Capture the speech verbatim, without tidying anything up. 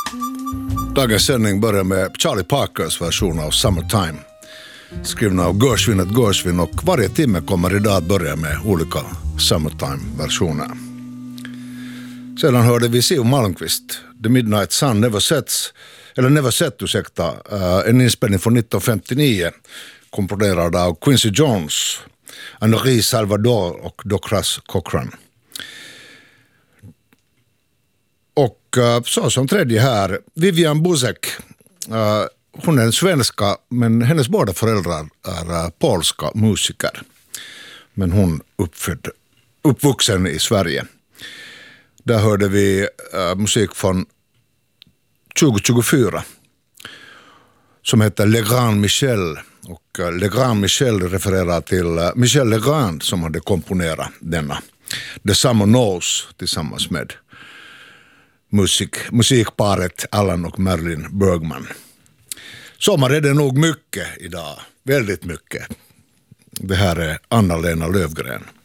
Dagens sändning börjar med Charlie Parkers version av Summertime, skriven av Gershwin och Gershwin, och varje timme kommer idag att börja med olika Summertime-versioner. Sedan hörde vi Siw Malmkvist, The Midnight Sun Never Sets, eller Never Set, ursäkta, uh, en inspelning från nitton femtionio, komponerad av Quincy Jones, Henri Salvador och Docras Cochran. Och uh, så som tredje här, Vivian Buzek. Uh, hon är en svenska, men hennes båda föräldrar är uh, polska musiker. Men hon uppfödd, uppvuxen i Sverige. Där hörde vi uh, musik från tjugo tjugofyra som heter Le Grand Michel. Och uh, Le Grand Michel refererar till uh, Michel Legrand som hade komponerat denna The Summer Knows tillsammans med musik, musikparet Alan och Marilyn Bergman. Sommar är det nog mycket idag, väldigt mycket. Det här är Anna-Lena Löfgren.